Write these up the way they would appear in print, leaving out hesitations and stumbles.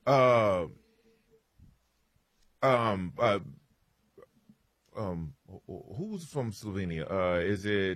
uh, who's from Slovenia? Is it?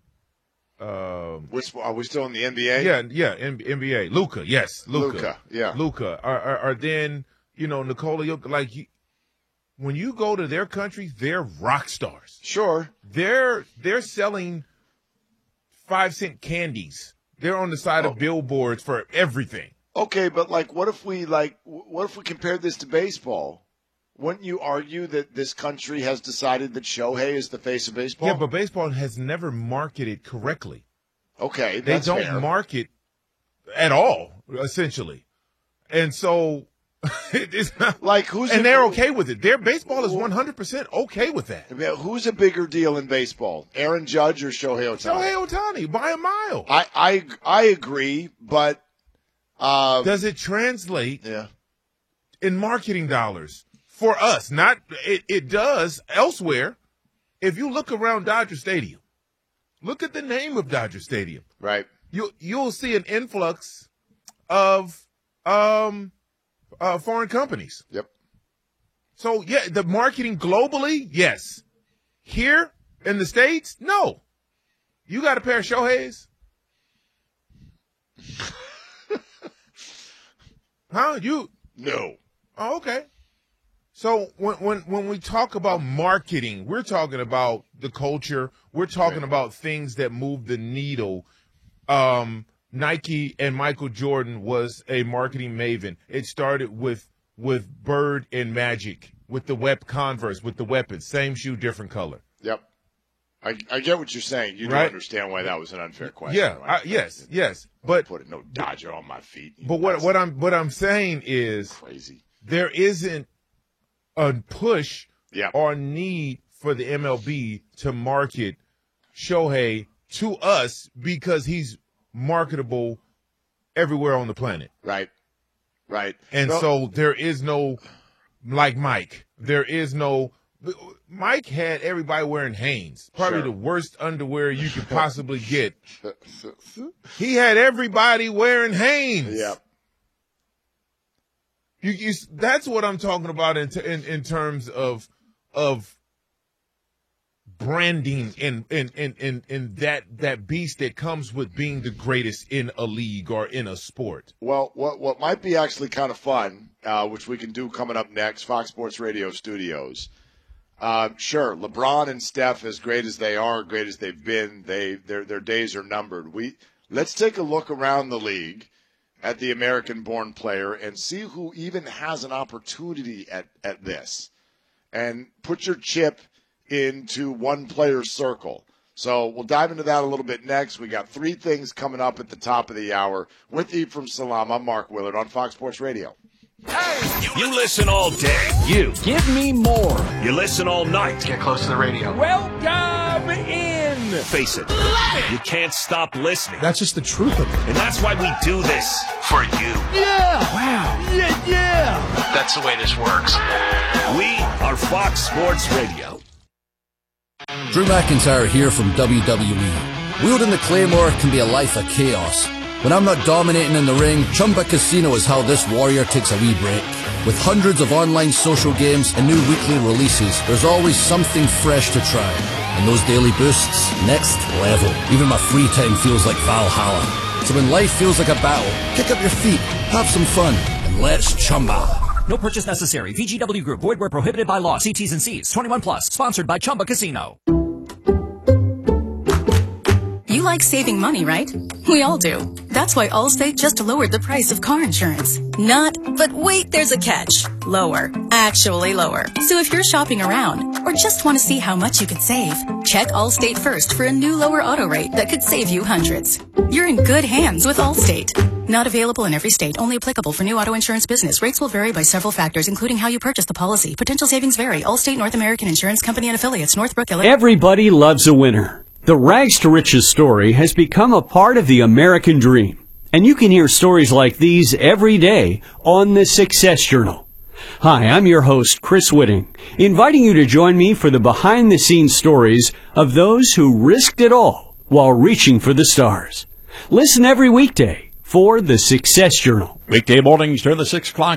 Are we still in the NBA? Yeah, NBA. Luka, yes, Luka. Luka. Are then Nikola Jokic, like when you go to their country, they're rock stars. Sure. They're selling 5-cent candies. They're on the side of billboards for everything. Okay, but what if we compared this to baseball? Wouldn't you argue that this country has decided that Shohei is the face of baseball? Yeah, but baseball has never marketed correctly. Okay, they don't fair. market at all, essentially, and so it's not they're okay with it. Their baseball is 100% okay with that. Who's a bigger deal in baseball, Aaron Judge or Shohei Ohtani? Shohei Ohtani by a mile. I agree, but does it translate? Yeah. In marketing dollars. For us, it does elsewhere. If you look around Dodger Stadium, look at the name of Dodger Stadium. Right. You'll see an influx of foreign companies. Yep. So yeah, the marketing globally, yes. Here in the States, no. You got a pair of Shoheis? Huh? No. Oh, okay. So when we talk about marketing, we're talking about the culture. We're talking about things that move the needle. Nike and Michael Jordan was a marketing maven. It started with Bird and Magic, with the Converse, with the weapons. Same shoe, different color. Yep. I get what you're saying. You don't understand why that was an unfair question. Yeah. Yes. But put no Dodger on my feet. But what I'm saying is crazy. There isn't a push Yep. or need for the MLB to market Shohei to us because he's marketable everywhere on the planet. Right. And so there is no, like Mike, Mike had everybody wearing Hanes, probably the worst underwear you could possibly get. He had everybody wearing Hanes. Yep. That's what I'm talking about in terms of branding and that beast that comes with being the greatest in a league or in a sport. Well, what might be actually kind of fun, which we can do coming up next, Fox Sports Radio Studios. Sure, LeBron and Steph, as great as they are, great as they've been, their days are numbered. Let's take a look around the league at the American-born player and see who even has an opportunity at this. And put your chip into one player's circle. So we'll dive into that a little bit next. We got 3 things coming up at the top of the hour. With Ephraim Salam, I'm Mark Willard on Fox Sports Radio. Hey! You listen all day. You. Give me more. You listen all night. Get close to the radio. Welcome in. Face it. You can't stop listening. That's just the truth of it. And that's why we do this. For you. Yeah. Wow. Yeah. That's the way this works. We are Fox Sports Radio. Drew McIntyre here from WWE. Wielding the Claymore can be a life of chaos. When I'm not dominating in the ring, Chumba Casino is how this warrior takes a wee break. With hundreds of online social games and new weekly releases, there's always something fresh to try. And those daily boosts, next level. Even my free time feels like Valhalla. So when life feels like a battle, kick up your feet, have some fun, and let's Chumba. No purchase necessary. VGW Group. Void where prohibited by law. See T's and C's. 21 plus. Sponsored by Chumba Casino. You like saving money, right? We all do. That's why Allstate just lowered the price of car insurance. But wait, there's a catch. Lower. Actually lower. So if you're shopping around or just want to see how much you could save, check Allstate first for a new lower auto rate that could save you hundreds. You're in good hands with Allstate. Not available in every state. Only applicable for new auto insurance business. Rates will vary by several factors, including how you purchase the policy. Potential savings vary. Allstate North American Insurance Company and Affiliates. Northbrook, Illinois. Everybody loves a winner. The rags to riches story has become a part of the American dream. And you can hear stories like these every day on the Success Journal. Hi, I'm your host, Chris Whitting, inviting you to join me for the behind-the-scenes stories of those who risked it all while reaching for the stars. Listen every weekday for the Success Journal. Weekday mornings during the 6 o'clock